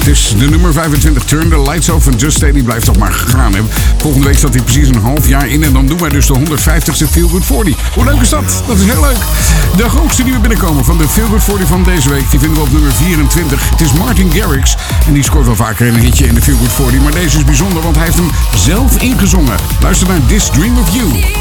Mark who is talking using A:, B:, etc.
A: Het is de nummer 25, Turn the Lights Off van Just Stay. Die blijft toch maar gegaan hebben. Volgende week staat hij precies een half jaar in. En dan doen wij dus de 150ste Feel Good 40. Hoe leuk is dat? Dat is heel leuk. De hoogste die we binnenkomen van de Feel Good 40 van deze week, die vinden we op nummer 24. Het is Martin Garrix. En die scoort wel vaker een hitje in de Feel Good 40. Maar deze is bijzonder, want hij heeft hem zelf ingezongen. Luister naar This Dream of You.